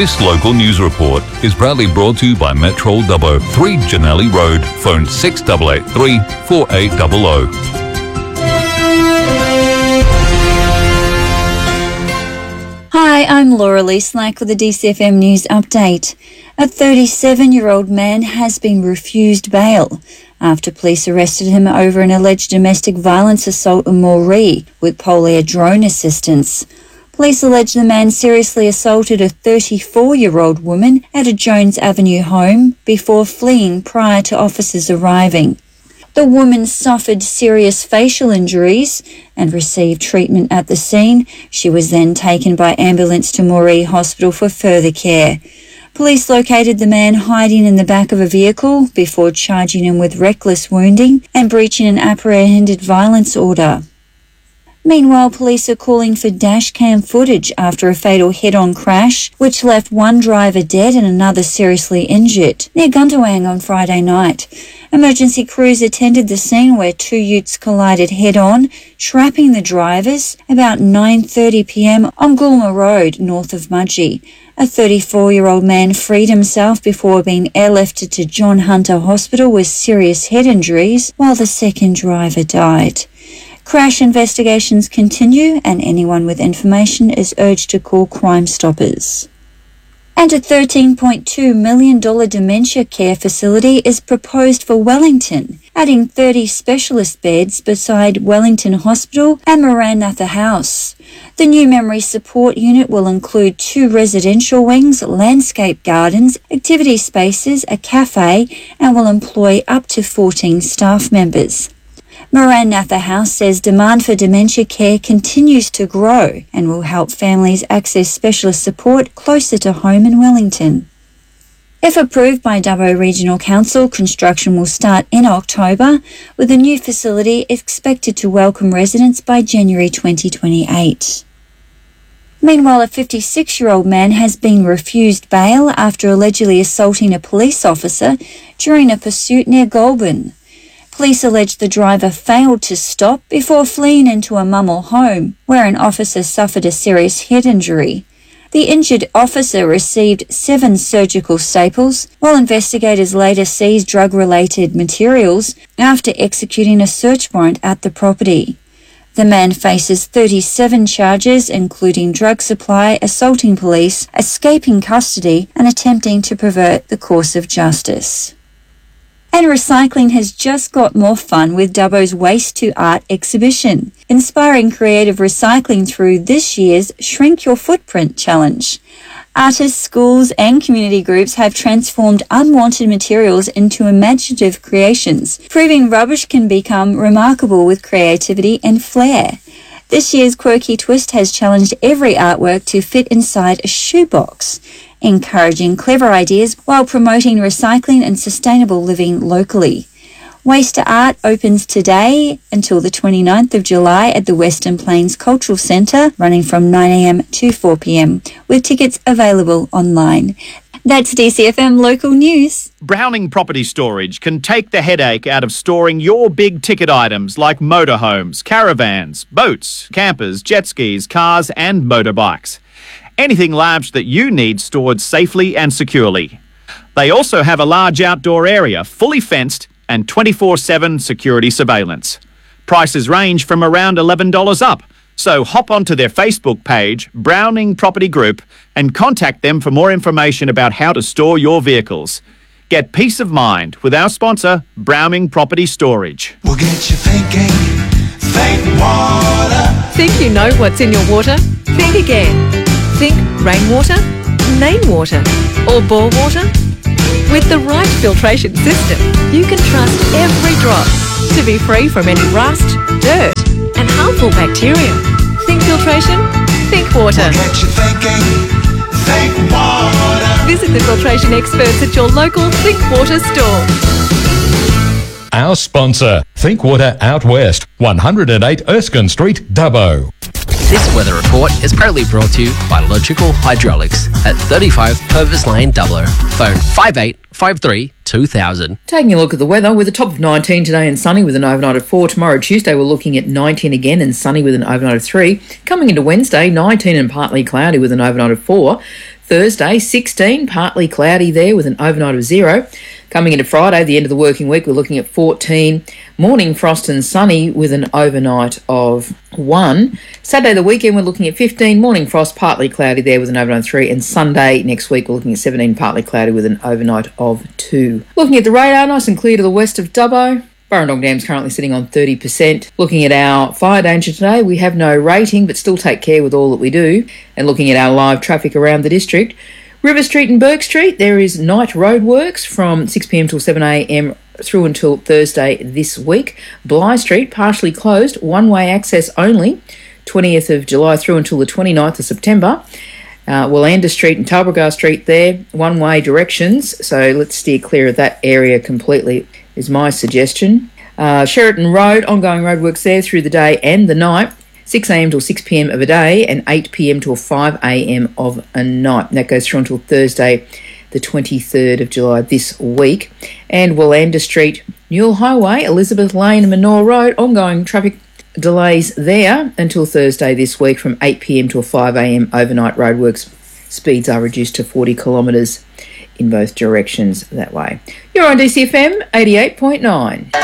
This local news report is proudly brought to you by Metro Dubbo, 3 Janelli Road, phone 6883 4800. Hi, I'm Laura Lee Slack with the DCFM News Update. A 37-year-old man has been refused bail after police arrested him over an alleged domestic violence assault in Moree with Polio drone assistance. Police allege the man seriously assaulted a 34-year-old woman at a Jones Avenue home before fleeing prior to officers arriving. The woman suffered serious facial injuries and received treatment at the scene. She was then taken by ambulance to Moree Hospital for further care. Police located the man hiding in the back of a vehicle before charging him with reckless wounding and breaching an apprehended violence order. Meanwhile, police are calling for dashcam footage after a fatal head-on crash, which left one driver dead and another seriously injured near Gundawang on Friday night. Emergency crews attended the scene where two utes collided head-on, trapping the drivers about 9:30 p.m. on Gulma Road, north of Mudgee. A 34-year-old man freed himself before being airlifted to John Hunter Hospital with serious head injuries, while the second driver died. Crash investigations continue, and anyone with information is urged to call Crime Stoppers. And a $13.2 million dementia care facility is proposed for Wellington, adding 30 specialist beds beside Wellington Hospital and Maranatha House. The new memory support unit will include 2 residential wings, landscape gardens, activity spaces, a cafe, and will employ up to 14 staff members. Maranatha House says demand for dementia care continues to grow and will help families access specialist support closer to home in Wellington. If approved by Dubbo Regional Council, construction will start in October, with the new facility expected to welcome residents by January 2028. Meanwhile, a 56-year-old man has been refused bail after allegedly assaulting a police officer during a pursuit near Goulburn. Police allege the driver failed to stop before fleeing into a Mummel home, where an officer suffered a serious head injury. The injured officer received 7 surgical staples, while investigators later seized drug-related materials after executing a search warrant at the property. The man faces 37 charges, including drug supply, assaulting police, escaping custody, and attempting to pervert the course of justice. And recycling has just got more fun with Dubbo's Waste to Art exhibition, inspiring creative recycling through this year's Shrink Your Footprint Challenge. Artists, schools and community groups have transformed unwanted materials into imaginative creations, proving rubbish can become remarkable with creativity and flair. This year's quirky twist has challenged every artwork to fit inside a shoebox, encouraging clever ideas while promoting recycling and sustainable living locally. Waste to Art opens today until the 29th of July at the Western Plains Cultural Centre, running from 9am to 4pm, with tickets available online. That's DCFM Local News. Browning Property Storage can take the headache out of storing your big ticket items like motorhomes, caravans, boats, campers, jet skis, cars and motorbikes. Anything large that you need stored safely and securely. They also have a large outdoor area, fully fenced and 24/7 security surveillance. Prices range from around $11 up, so hop onto their Facebook page, Browning Property Group, and contact them for more information about how to store your vehicles. Get peace of mind with our sponsor, Browning Property Storage. We'll get you thinking, think water. Think you know what's in your water? Think again. Think rainwater, main water, or bore water? With the right filtration system, you can trust every drop to be free from any rust, dirt, and harmful bacteria. Think filtration, think water. We'll get you thinking, think water. Visit the filtration experts at your local Think Water store. Our sponsor, Think Water Out West, 108 Erskine Street, Dubbo. This weather report is proudly brought to you by Logical Hydraulics at 35 Purvis Lane, Dubbo. Phone 5853 2000. Taking a look at the weather, with a top of 19 today and sunny with an overnight of 4. Tomorrow, Tuesday, we're looking at 19 again and sunny with an overnight of 3. Coming into Wednesday, 19 and partly cloudy with an overnight of 4. Thursday, 16, partly cloudy there with an overnight of 0. Coming into Friday, the end of the working week, we're looking at 14. Morning frost and sunny with an overnight of 1. Saturday, the weekend, we're looking at 15. Morning frost, partly cloudy there with an overnight of 3. And Sunday next week, we're looking at 17, partly cloudy with an overnight of 2. Looking at the radar, nice and clear to the west of Dubbo. Burrendong Dam's currently sitting on 30%. Looking at our fire danger today, we have no rating, but still take care with all that we do. And looking at our live traffic around the district, River Street and Burke Street, there is night roadworks from 6pm till 7am through until Thursday this week. Bligh Street, partially closed, one-way access only, 20th of July through until the 29th of September. Willander Street and Talbragar Street there, one-way directions, so let's steer clear of that area completely, is my suggestion. Sheraton Road, ongoing roadworks there through the day and the night, 6am till 6pm of a day and 8pm till 5am of a night. And that goes through until Thursday, the 23rd of July this week. And Willander Street, Newell Highway, Elizabeth Lane and Manor Road, ongoing traffic delays there until Thursday this week from 8pm till 5am overnight roadworks. Speeds are reduced to 40 kilometres in both directions that way. You're on DCFM 88.9.